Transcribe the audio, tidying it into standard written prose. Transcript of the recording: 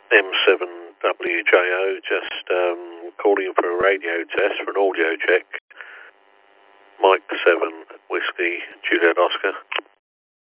M7WJO, just calling for a radio test for an audio check. Mike 7 Whiskey Juliet Oscar.